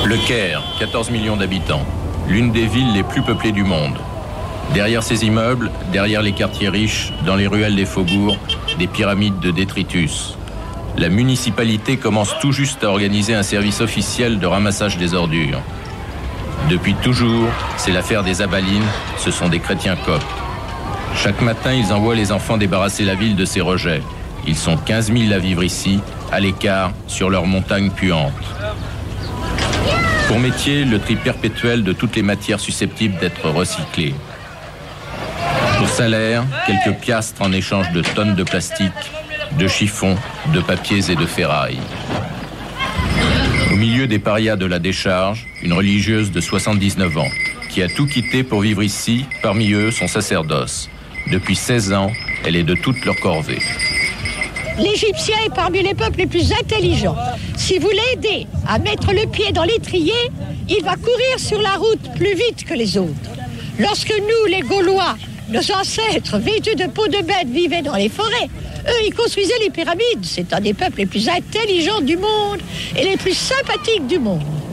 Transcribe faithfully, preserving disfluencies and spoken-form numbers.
Le Caire, quatorze millions d'habitants, l'une des villes les plus peuplées du monde. Derrière ces immeubles, derrière les quartiers riches, dans les ruelles des faubourgs, des pyramides de détritus. La municipalité commence tout juste à organiser un service officiel de ramassage des ordures. Depuis toujours, c'est l'affaire des Abalines, ce sont des chrétiens coptes. Chaque matin, ils envoient les enfants débarrasser la ville de ces rejets. Ils sont quinze mille à vivre ici, à l'écart, sur leurs montagnes puantes. Pour métier, le tri perpétuel de toutes les matières susceptibles d'être recyclées. Pour salaire, quelques piastres en échange de tonnes de plastique, de chiffons, de papiers et de ferrailles. Au milieu des parias de la décharge, une religieuse de soixante-dix-neuf ans, qui a tout quitté pour vivre ici, parmi eux son sacerdoce. Depuis seize ans, elle est de toute leur corvée. L'Égyptien est parmi les peuples les plus intelligents. Si vous l'aidez à mettre le pied dans l'étrier, il va courir sur la route plus vite que les autres. Lorsque nous, les Gaulois, nos ancêtres vêtus de peau de bête vivaient dans les forêts, eux, ils construisaient les pyramides. C'est un des peuples les plus intelligents du monde et les plus sympathiques du monde.